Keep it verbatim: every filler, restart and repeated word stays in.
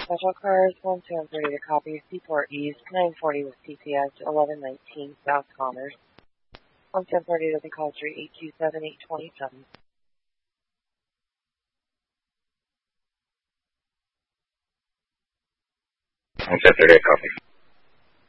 Special cars, one seven thirty to copy, Seaport East, nine forty with C P S, eleven nineteen South Commerce. one seven thirty to the call street, eight two seven, eight two seven. one seven thirty to copy.